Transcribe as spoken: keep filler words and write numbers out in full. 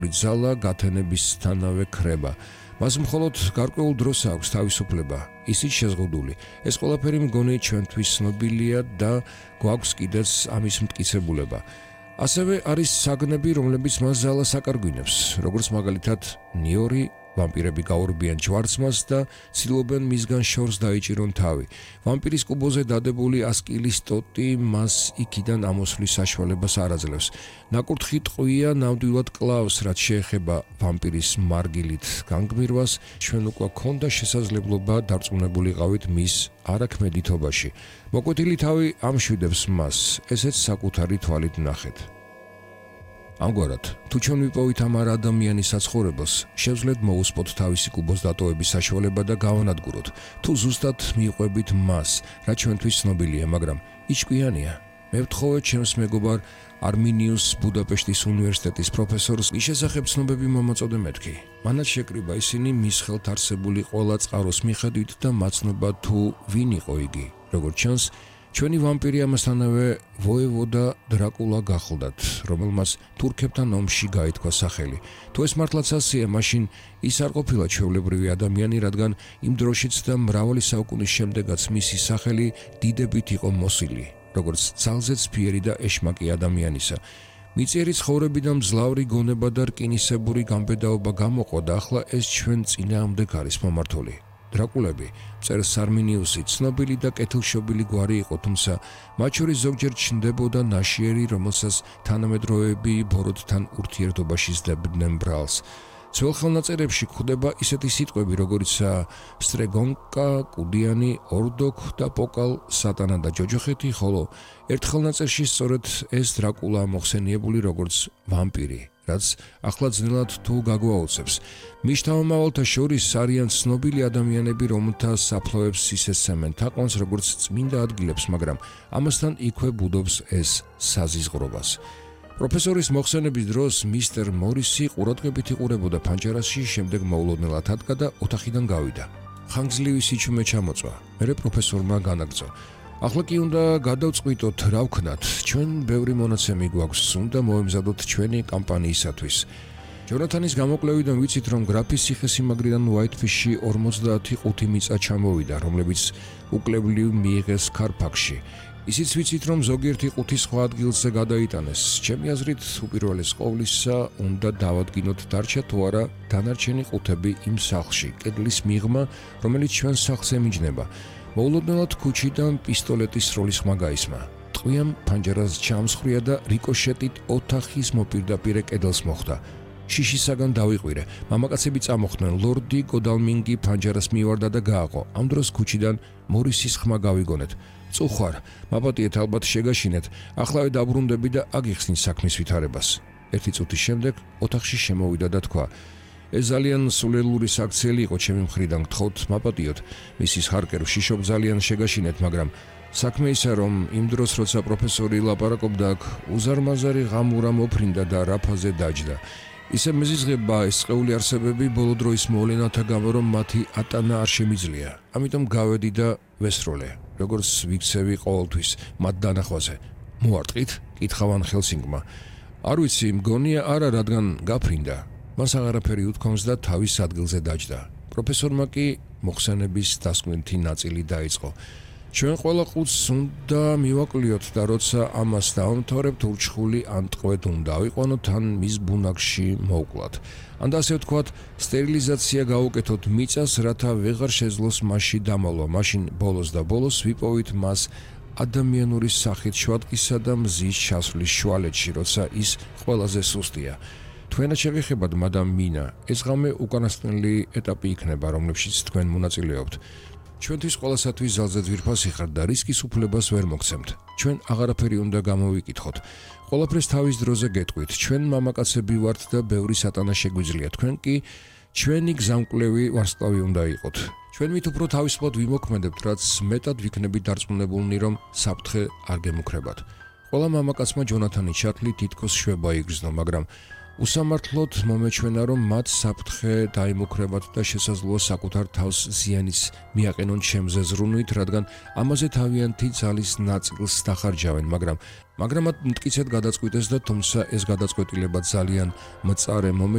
ძალა გათენებისთანავე ქრება. მას მხოლოდ გარკვეულ დროს აქვს თავისუფლება, ისიც შეზღუდული. ეს ყველაფერი მგონი ჩვენთვის ცნობილია და გვაქვს კიდეც ამის მტკიცებულება. ასევე არის საგნები, რომლებიც მას ძალას აკარგვინებს, როგორც მაგალითად ნიორი, ვამპირები გაურბიან ჯვარცმას და ცდილობენ მისგან შორს დაიჭირონ თავი. ვამპირის კუბოზე დადებული ასკილის ტოტი მას იქიდან ამოსვლის საშუალებას არ აძლევს. ნაკურთხი ტყვია ნამდვილად კლავს, რაც შეეხება ვამპირის მარგილით განგმირვას, ჩვენ უკვე გქონდა შესაძლებლობა დარწმუნებულიყავით მის არაქმედითობაში. მოკვეთილი თავი ამშვიდებს მას, ესეც საკუთარი თვალით ნახეთ. ამგვარად, თუ ჩვენ ვიპოვით ამ არ ადამიანის საცხოვრებელს, შევძლეთ მოусპოთ თავისი კუბოს დატოვების საშუალება და გავანადგუროთ, თუ ზუსტად მივყვებით მას, რაც ჩვენთვის ცნობილია, მაგრამ იჭკვიანია. მე ვთხოვე ჩემს მეგობარ არმინიუს ბუდაპეშტის უნივერსიტეტის პროფესორს ის შესახებ ცნობები მომაწოდე მეთქი. მანაც შეკრიბა ისინი მის ხელთ არსებული ყველა წყაროს მიხედვით და მაცნობა თუ ვინ იყო იგი. როგორც ჩანს, ჩვენი ვამპირი ამასთანავე ვოევოდა დრაკულა გახლდათ, რომელმაც თურქებთან ომში გაითქვა სახელი. თუ ეს მართლაც ასეა, მაშინ ის არ ყოფილა ჩვეულებრივი ადამიანი, რადგან იმ დროშიც და მრავალი საუკუნის შემდეგაც მისი სახელი დიდებით იყო მოსილი, როგორც ძალზეც ფიერი და ეშმაკი ადამიანისა. მიწიერი ცხოვრები და მძლავრი გონება და რკინისებური გამბედაობა გამოყო და ახლა ეს ჩვენ წინააღმდეგ არის მომართული. დრაკულები, წერს არმინიუსი, ცნობილი და კეთილშობილი გვარი იყო, თუმცა მათ შორის ზოგჯერ ჩნდებოდა ნაშიერი, რომელსაც თანამედროვეები ბოროტთან ურთიერთობაში სდებდნენ ბრალს. ძველ ხელნაწერებში გვხვდება ისეთი სიტყვები, როგორიცაა სტრეგონკა, კუდიანი, ორდოქ და პოკალ, სატანა და ჯოჯოხეთი, ხოლო ერთ ხელნაწერში სწორედ ეს დრაკულა მოხსენიებული როგორც ვამპირი, რაც ახლა ძნელად თუ გაგვაოცებს. მის შთამომავალთა შორის არიან ცნობილი ადამიანები, რომელთა საფლავებს ისესწემენ თაყვანს როგორც წმინდა ადგილებს, მაგრამ ამასთან იქვე ბუდობს ეს საზიზღრობას. პროფესორის მოხსენების დროს მისტერ მორისი ყურადღებით იყურებოდა ფანჯარაში, შემდეგ მოულოდნელად ადგა და ოთახიდან გავიდა. ხანგრძლივი სიჩუმე ჩამოწვა. მერე პროფესორმა განაგრძო. ახლა კი უნდა გადავწყვიტოთ, რა ვქნათ. ჩვენ ბევრი მონაცემი გვაქვს, უნდა მოემზადოთ ჩვენი კამპანიისათვის. ჯონათანის გამოკვლევიდან ვიცით, რომ გრაფის ციხესიმაგრიდან უაითფიში ორმოცდაოთხი მიწა ჩამოვიდა, რომლებიც უკლებლივ მიიღეს ქარფაგში. ისიც ვიცით, რომ ზოგიერთი ყუთი სხვა ადგილზე გადაიტანეს. ჩემი აზრით, უპირველეს ყოვლისა, უნდა დავადგინოთ დარჩა თუ არა დანარჩენი ყუთები იმ სახლში, კედლის მიღმა, რომელიც ჩვენ სახლს ემიჯნება. მოულოდნელად ქუჩიდან პისტოლეტის სროლის ხმა გაისმა. ტყვიამ ფანჯარას ჩამსხვრია და რიკოშეტით ოთახის მოპირდაპირე კედელს მოხვდა. შიშისაგან დავიყვირე. მამაკაცები წამოხდნენ. ლორდი გოდალმინგი ფანჯარას მივარდა და გააყო. ამ დროს ქუჩიდან მორისის ხმა გავიგონეთ. წუხვარ, მაპატიეთ, ალბათ შეგაშინეთ.ახლავე დაბრუნდები და აგიხსნით საქმის ვითარებას. ერთი წუთის შემდეგ ოთახში შემოვიდა და თქვა: ეს ძალიან სულელური საქციელი იყო ჩემი მხრიდან, გთხოვთ, მაპატიოთ. მისის ჰარკერ, ვშიშობ ძალიან შეგაშინეთ, მაგრამ საქმე ისა, რომ იმ დროს, როცა პროფესორი ლაპარაკობდა, აქ უზარმაზარი ღამურა მოფრინდა და რაფაზე დაჯდა. ისე მეზიზღება ეს წყეული არსებები ბოლო დროის მოვლენათა გამო, რომ მათი ატანა არ შემიძლია. ამიტომ გავედი და ვესროლე, როგორც ვიქცევი ყოველთვის მათ დანახვაზე. მოარტყით? კითხავან ჰელსინგმა. არ ვიცი, მგონია არა, რადგან გაფრინდა. მას აღარაფერი უთქვამს და თავის ადგილზე დაჯდა. პროფესორმა კი მოხსენების დასკვნითი ნაწილი დაიწყო. ჩვენ ყველა ყუთს უნდა მივაკლიოთ და როცა ამას დავამთავრებთ, ურჩხული ან ტყვედ უნდა ავიყვანოთ, ან მის ბუნაგში მოვკლათ. ან და ასე ვთქვათ, სტერილიზაცია გავუკეთოთ მიწას, რათა ვეღარ შეძლოს მასში დამალვა. მაშინ ბოლოს და ბოლოს ვიპოვით მას ადამიანური სახით შვადყისა და მზის ჩასვლის შუალედში, როცა ის ყველაზე სუსტია. თქვენაც შეგეხებათ, მადამ მინა, ეს ღამე უკანასკნელი ეტაპი იქნება, რომლებშიც თქვენ მონაწილეობთ. ჩვენთვის ყველასათვის ძალზე ძვირფასი ხართ და რისკის უფლებას ვერ მოგცემთ. ჩვენ აღარაფერი უნდა გამოვიკითხოთ. ყველაფერს თავის დროზე გეტყვით. ჩვენ მამაკაცები ვართ და ბევრი სატანა შეგვიძლია. თქვენ კი ჩვენი გზამკვლევი ვარსკვლავი უნდა იყოთ. ჩვენ მით უფრო თავისუფლად ვიმოქმედებთ, რაც მეტად ვიქნებით დარწმუნებულნი, რომ საფრთხე არ გემუქრებათ. ყველა მამაკაცმა ჯონათანი ჩარლი თითქოს შვება იგრძნო, მაგრამ უსამართლოდ მომეჩვენა, რომ მათ საფრთხე დაიმუქრებათ და შესაძლოა საკუთარ თავს ზიანის მიაყენონ ჩემზე ზრუნვით, რადგან ამაზე თავიანთი ძალის ნაწილს დახარჯავენ, მაგრამ მაგრამ მათ მტკიცედ გადაწყვიტეს და თუმცა ეს გადაწყვეტილება ძალიან მწარე მომეჩვენა